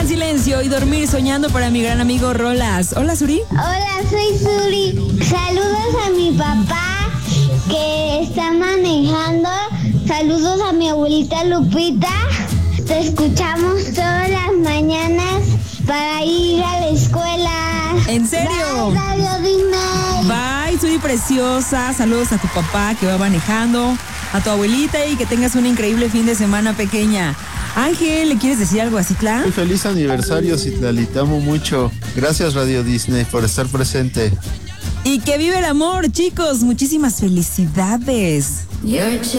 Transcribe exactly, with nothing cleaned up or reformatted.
silencio y dormir soñando para mi gran amigo Rolas. Hola, Suri. Hola, soy Suri. Saludos a mi papá que está manejando. Saludos a mi abuelita Lupita. Te escuchamos todas las mañanas para ir a la escuela. ¿En serio? Bye, Radio Disney. Bye, Suri preciosa. Saludos a tu papá que va manejando, a tu abuelita y que tengas un increíble fin de semana, pequeña. Ángel, ¿le quieres decir algo a Citla? Muy feliz aniversario, Citlali, te amo mucho. Gracias, Radio Disney, por estar presente. Y que vive el amor, chicos. Muchísimas felicidades.